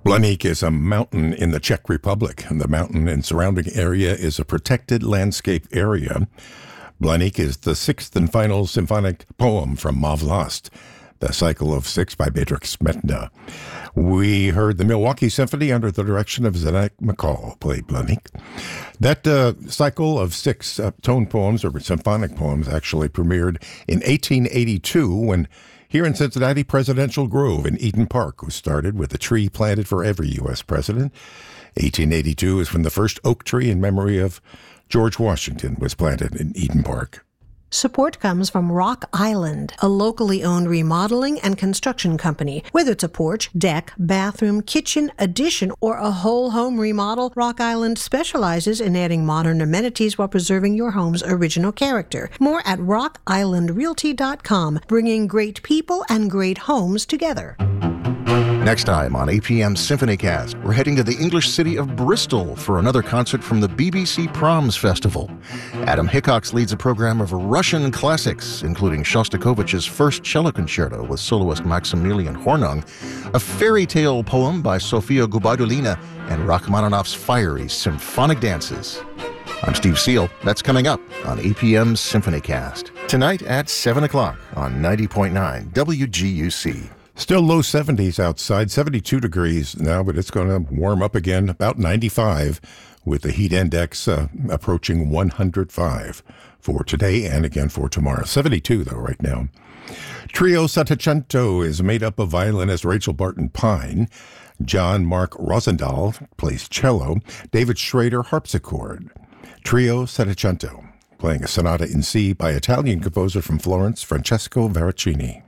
Blaník is a mountain in the Czech Republic, and the mountain and surrounding area is a protected landscape area. Blaník is the sixth and final symphonic poem from Má Vlast, the cycle of six by Bedřich Smetana. We heard the Milwaukee Symphony under the direction of Zdeněk McCall play Blaník. That cycle of six tone poems, or symphonic poems, actually premiered in 1882 when here in Cincinnati, Presidential Grove in Eden Park was started with a tree planted for every U.S. president. 1882 is when the first oak tree in memory of George Washington was planted in Eden Park. Support comes from Rock Island, a locally owned remodeling and construction company. Whether it's a porch, deck, bathroom, kitchen, addition, or a whole home remodel, Rock Island specializes in adding modern amenities while preserving your home's original character. More at rockislandrealty.com, bringing great people and great homes together. Next time on APM SymphonyCast, we're heading to the English city of Bristol for another concert from the BBC Proms Festival. Adam Hickox leads a program of Russian classics, including Shostakovich's first cello concerto with soloist Maximilian Hornung, a fairy tale poem by Sofia Gubaidulina, and Rachmaninoff's fiery symphonic dances. I'm Steve Seal. That's coming up on APM SymphonyCast. Tonight at 7 o'clock on 90.9 WGUC. Still low 70s outside, 72 degrees now, but it's going to warm up again, about 95, with the heat index approaching 105 for today and again for tomorrow. 72, though, right now. Trio Settecento is made up of violinist Rachel Barton Pine, John Mark Rosendahl plays cello, David Schrader harpsichord. Trio Settecento, playing a sonata in C by Italian composer from Florence, Francesco Veracini.